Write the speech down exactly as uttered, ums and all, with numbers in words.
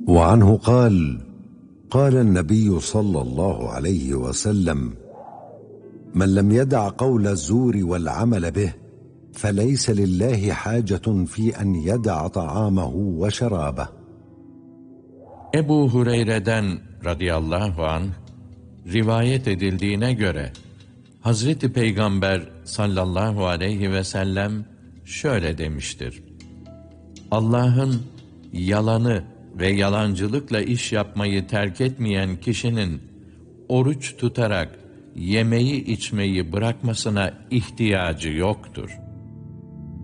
وعنه قال قال النبي صلى الله عليه وسلم: من لم يدع قول الزور والعمل به فليس لله حاجة في أن يدع طعامه وشرابه. Ebu Hureyre'den radıyallahu anh rivayet edildiğine göre Hazreti Peygamber sallallahu aleyhi ve sellem şöyle demiştir: Allah'ın yalanı ve yalancılıkla iş yapmayı terk etmeyen kişinin oruç tutarak yemeği içmeyi bırakmasına ihtiyacı yoktur.